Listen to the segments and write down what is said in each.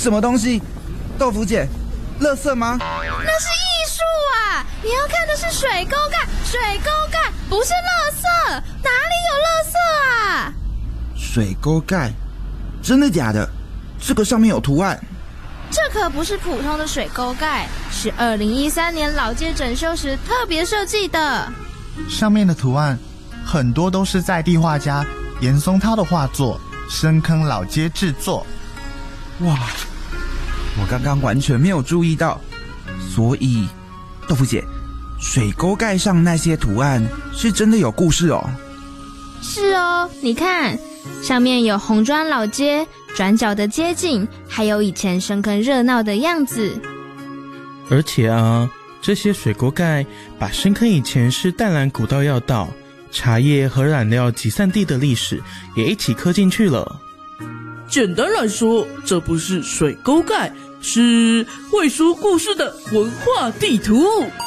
什么东西？豆腐姐，垃圾吗？ 那是艺术啊！你要看的是水沟盖，水沟盖不是垃圾，哪里有垃圾啊？ 水沟盖，真的假的？这个上面有图案。 这可不是普通的水沟盖，是2013年老街整修时特别设计的。 上面的图案很多都是在地画家严嵩涛的画作深坑老街制作。 哇，我刚刚完全没有注意到，所以豆腐姐，水沟盖上那些图案是真的有故事哦。 是哦，你看，上面有红砖老街、转角的街景，还有以前深坑热闹的样子。 而且啊，这些水沟盖把深坑以前是淡蓝古道要道、茶叶和染料集散地的历史也一起刻进去了。 简单来说，这不是水沟盖，是会说故事的文化地图。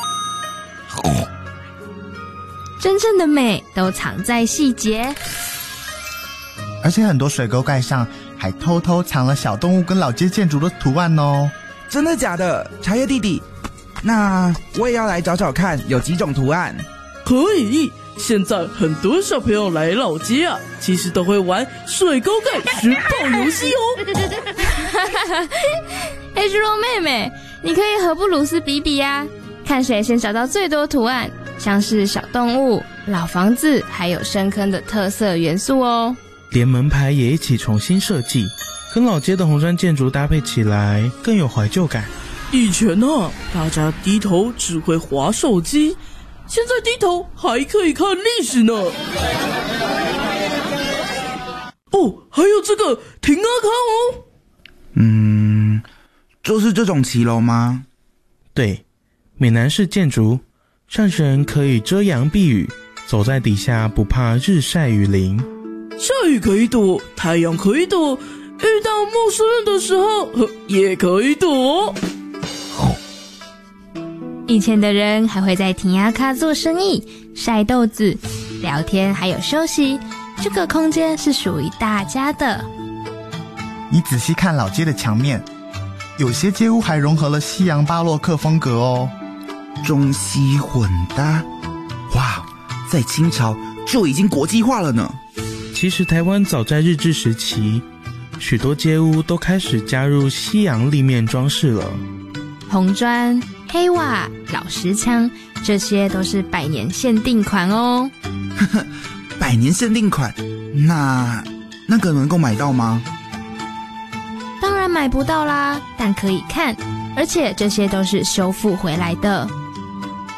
真正的美都藏在细节， 而且很多水沟盖上还偷偷藏了小动物跟老街建筑的图案哦。 真的假的？茶叶弟弟，那我也要来找找看有几种图案。 可以，现在很多小朋友来老街啊，其实都会玩水沟盖寻宝游戏哦。 黑猪肉妹妹，你可以和布鲁斯比比呀，看谁先找到最多图案，像是小动物、老房子，还有深坑的特色元素哦。 连门牌也一起重新设计，跟老街的红砖建筑搭配起来更有怀旧感。 以前啊，大家低头只会滑手机，现在低头还可以看历史呢。哦，还有这个停阿康哦。 就是这种骑楼吗？ 对，闽南式建筑，让人可以遮阳避雨，走在底下不怕日晒雨淋。 下雨可以躲，太阳可以躲，遇到陌生人的时候也可以躲。 以前的人还会在亭仔腳做生意、晒豆子、聊天，还有休息。这个空间是属于大家的。 你仔细看老街的墙面，有些街屋还融合了西洋巴洛克风格哦， 中西混搭。哇，在清朝就已经国际化了呢。 其实台湾早在日治时期，许多街屋都开始加入西洋立面装饰了。 红砖、黑瓦、老石墙，这些都是100年限定款哦。 100年限定款，那个能够买到吗？ 当然买不到啦，但可以看，而且这些都是修复回来的。